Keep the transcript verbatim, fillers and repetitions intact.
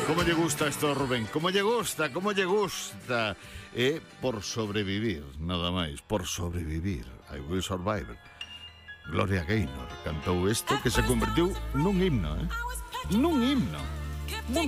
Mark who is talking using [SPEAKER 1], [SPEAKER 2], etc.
[SPEAKER 1] Como lle gusta isto, Rubén? Como lle gusta, como lle gusta? É por sobrevivir, nada máis, por sobrevivir. I Will Survive. Gloria Gaynor cantou isto que se convertiu nun himno, eh? Nun himno. Nun